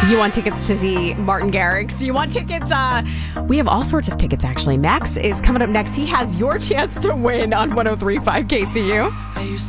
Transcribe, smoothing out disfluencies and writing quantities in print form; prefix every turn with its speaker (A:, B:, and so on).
A: You want tickets to see Martin Garrix? You want tickets? We have all sorts of tickets, actually. Max is coming up next. He has your chance to win on 103.5 KTU.